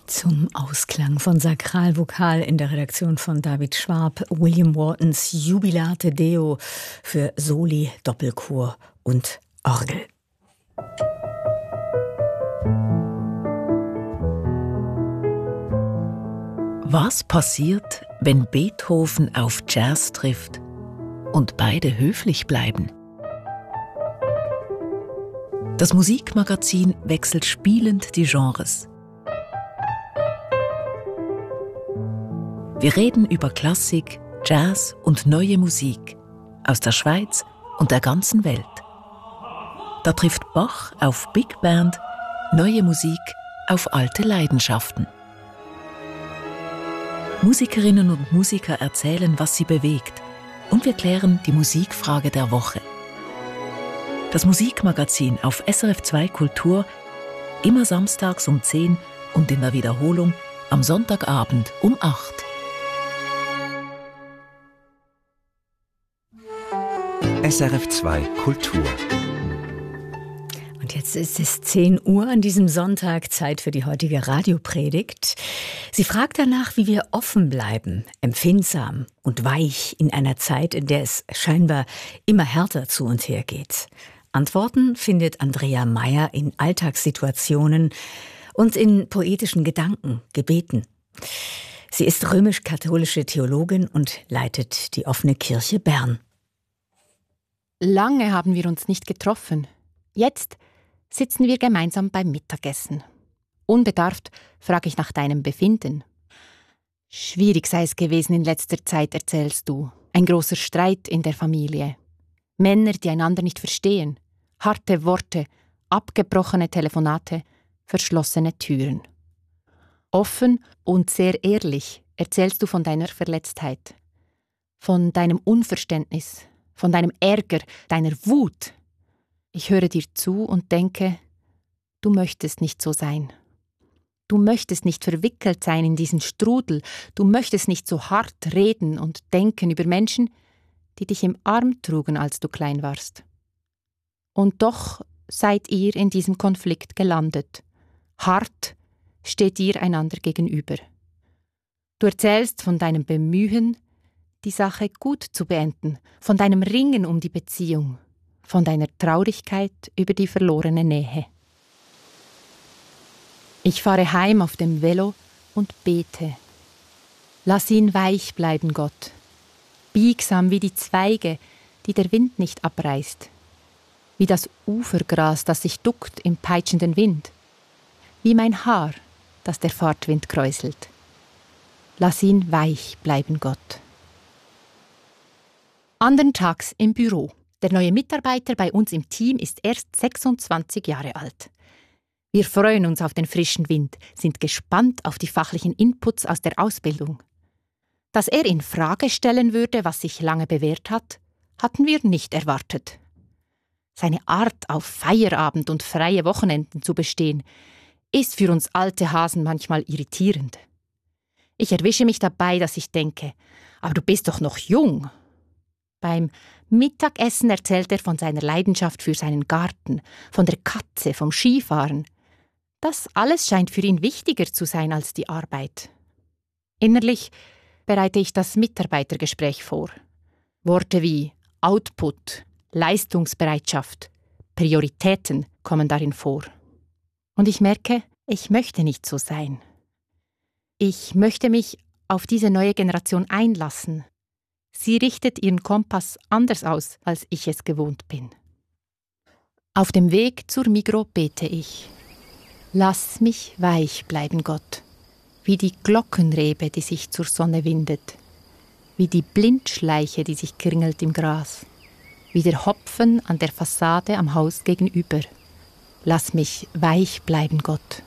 Zum Ausklang von Sakralvokal in der Redaktion von David Schwab, William Whartons Jubilate Deo für Soli, Doppelchor und Orgel. Was passiert, wenn Beethoven auf Jazz trifft und beide höflich bleiben? Das Musikmagazin wechselt spielend die Genres. Wir reden über Klassik, Jazz und neue Musik aus der Schweiz und der ganzen Welt. Da trifft Bach auf Big Band, neue Musik auf alte Leidenschaften. Musikerinnen und Musiker erzählen, was sie bewegt, und wir klären die Musikfrage der Woche. Das Musikmagazin auf SRF 2 Kultur, immer samstags um 10 und in der Wiederholung am Sonntagabend um 8. SRF 2 Kultur. Und jetzt ist es 10 Uhr an diesem Sonntag, Zeit für die heutige Radiopredigt. Sie fragt danach, wie wir offen bleiben, empfindsam und weich in einer Zeit, in der es scheinbar immer härter zu und her geht. Antworten findet Andrea Meyer in Alltagssituationen und in poetischen Gedanken, Gebeten. Sie ist römisch-katholische Theologin und leitet die Offene Kirche Bern. Lange haben wir uns nicht getroffen. Jetzt sitzen wir gemeinsam beim Mittagessen. Unbedarft frage ich nach deinem Befinden. Schwierig sei es gewesen in letzter Zeit, erzählst du. Ein großer Streit in der Familie. Männer, die einander nicht verstehen. Harte Worte, abgebrochene Telefonate, verschlossene Türen. Offen und sehr ehrlich erzählst du von deiner Verletztheit. Von deinem Unverständnis. Von deinem Ärger, deiner Wut. Ich höre dir zu und denke, du möchtest nicht so sein. Du möchtest nicht verwickelt sein in diesen Strudel. Du möchtest nicht so hart reden und denken über Menschen, die dich im Arm trugen, als du klein warst. Und doch seid ihr in diesem Konflikt gelandet. Hart steht ihr einander gegenüber. Du erzählst von deinem Bemühen, die Sache gut zu beenden, von deinem Ringen um die Beziehung, von deiner Traurigkeit über die verlorene Nähe. Ich fahre heim auf dem Velo und bete. Lass ihn weich bleiben, Gott, biegsam wie die Zweige, die der Wind nicht abreißt, wie das Ufergras, das sich duckt im peitschenden Wind, wie mein Haar, das der Fahrtwind kräuselt. Lass ihn weich bleiben, Gott. Andern Tags im Büro. Der neue Mitarbeiter bei uns im Team ist erst 26 Jahre alt. Wir freuen uns auf den frischen Wind, sind gespannt auf die fachlichen Inputs aus der Ausbildung. Dass er in Frage stellen würde, was sich lange bewährt hat, hatten wir nicht erwartet. Seine Art, auf Feierabend und freie Wochenenden zu bestehen, ist für uns alte Hasen manchmal irritierend. Ich erwische mich dabei, dass ich denke, aber du bist doch noch jung. Beim Mittagessen erzählt er von seiner Leidenschaft für seinen Garten, von der Katze, vom Skifahren. Das alles scheint für ihn wichtiger zu sein als die Arbeit. Innerlich bereite ich das Mitarbeitergespräch vor. Worte wie Output, Leistungsbereitschaft, Prioritäten kommen darin vor. Und ich merke, ich möchte nicht so sein. Ich möchte mich auf diese neue Generation einlassen. Sie richtet ihren Kompass anders aus, als ich es gewohnt bin. Auf dem Weg zur Migro bete ich. Lass mich weich bleiben, Gott, wie die Glockenrebe, die sich zur Sonne windet, wie die Blindschleiche, die sich kringelt im Gras, wie der Hopfen an der Fassade am Haus gegenüber. Lass mich weich bleiben, Gott.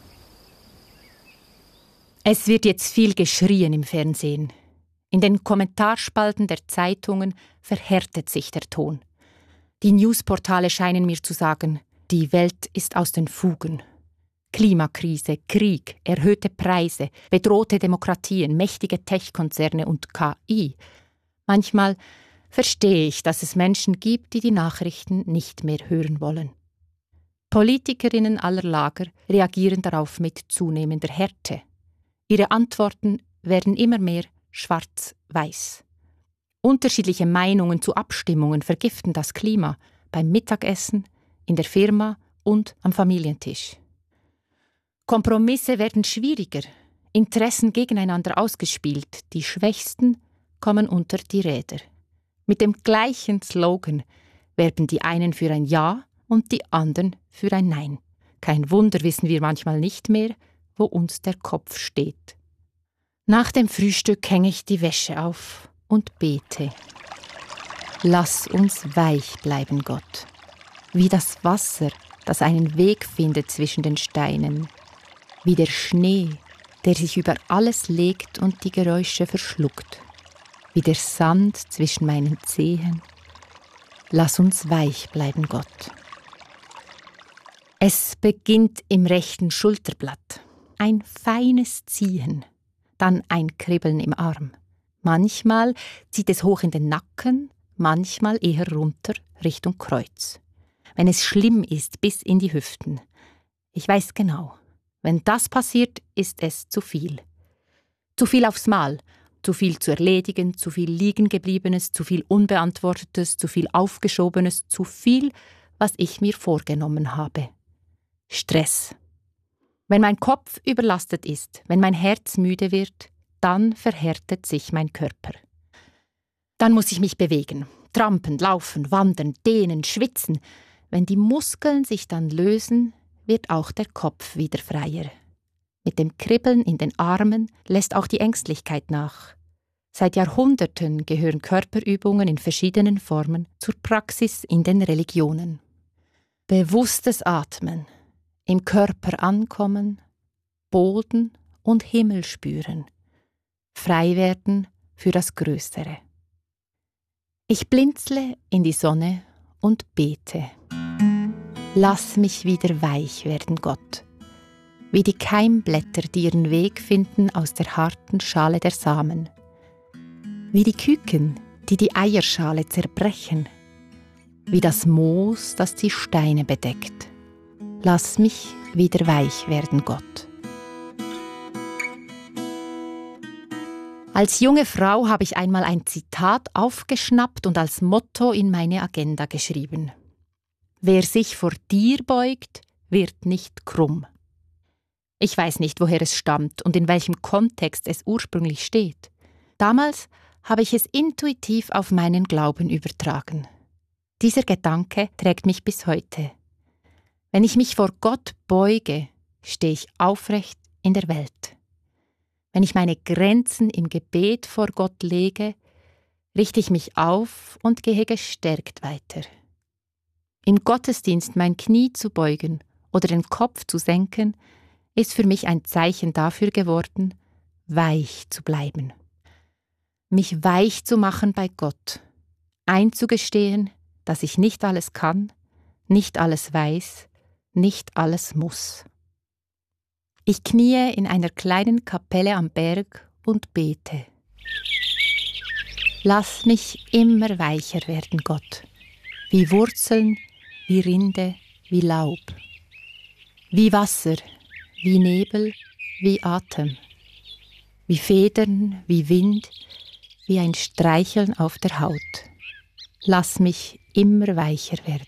Es wird jetzt viel geschrien im Fernsehen. In den Kommentarspalten der Zeitungen verhärtet sich der Ton. Die Newsportale scheinen mir zu sagen, die Welt ist aus den Fugen. Klimakrise, Krieg, erhöhte Preise, bedrohte Demokratien, mächtige Tech-Konzerne und KI. Manchmal verstehe ich, dass es Menschen gibt, die die Nachrichten nicht mehr hören wollen. Politikerinnen aller Lager reagieren darauf mit zunehmender Härte. Ihre Antworten werden immer mehr schwarz-weiß. Unterschiedliche Meinungen zu Abstimmungen vergiften das Klima beim Mittagessen, in der Firma und am Familientisch. Kompromisse werden schwieriger, Interessen gegeneinander ausgespielt, die Schwächsten kommen unter die Räder. Mit dem gleichen Slogan werben die einen für ein Ja und die anderen für ein Nein. Kein Wunder, wissen wir manchmal nicht mehr, wo uns der Kopf steht. Nach dem Frühstück hänge ich die Wäsche auf und bete. Lass uns weich bleiben, Gott, wie das Wasser, das einen Weg findet zwischen den Steinen, wie der Schnee, der sich über alles legt und die Geräusche verschluckt, wie der Sand zwischen meinen Zehen. Lass uns weich bleiben, Gott. Es beginnt im rechten Schulterblatt. Ein feines Ziehen, dann ein Kribbeln im Arm. Manchmal zieht es hoch in den Nacken, manchmal eher runter Richtung Kreuz. Wenn es schlimm ist, bis in die Hüften. Ich weiß genau, wenn das passiert, ist es zu viel. Zu viel aufs Mal, zu viel zu erledigen, zu viel Liegengebliebenes, zu viel Unbeantwortetes, zu viel Aufgeschobenes, zu viel, was ich mir vorgenommen habe. Stress. Wenn mein Kopf überlastet ist, wenn mein Herz müde wird, dann verhärtet sich mein Körper. Dann muss ich mich bewegen, trampen, laufen, wandern, dehnen, schwitzen. Wenn die Muskeln sich dann lösen, wird auch der Kopf wieder freier. Mit dem Kribbeln in den Armen lässt auch die Ängstlichkeit nach. Seit Jahrhunderten gehören Körperübungen in verschiedenen Formen zur Praxis in den Religionen. Bewusstes Atmen, im Körper ankommen, Boden und Himmel spüren, frei werden für das Größere. Ich blinzle in die Sonne und bete. Lass mich wieder weich werden, Gott, wie die Keimblätter, die ihren Weg finden aus der harten Schale der Samen, wie die Küken, die die Eierschale zerbrechen, wie das Moos, das die Steine bedeckt. Lass mich wieder weich werden, Gott. Als junge Frau habe ich einmal ein Zitat aufgeschnappt und als Motto in meine Agenda geschrieben. Wer sich vor dir beugt, wird nicht krumm. Ich weiß nicht, woher es stammt und in welchem Kontext es ursprünglich steht. Damals habe ich es intuitiv auf meinen Glauben übertragen. Dieser Gedanke trägt mich bis heute. Wenn ich mich vor Gott beuge, stehe ich aufrecht in der Welt. Wenn ich meine Grenzen im Gebet vor Gott lege, richte ich mich auf und gehe gestärkt weiter. Im Gottesdienst mein Knie zu beugen oder den Kopf zu senken, ist für mich ein Zeichen dafür geworden, weich zu bleiben. Mich weich zu machen bei Gott, einzugestehen, dass ich nicht alles kann, nicht alles weiß, nicht alles muss. Ich kniee in einer kleinen Kapelle am Berg und bete. Lass mich immer weicher werden, Gott, wie Wurzeln, wie Rinde, wie Laub, wie Wasser, wie Nebel, wie Atem, wie Federn, wie Wind, wie ein Streicheln auf der Haut. Lass mich immer weicher werden.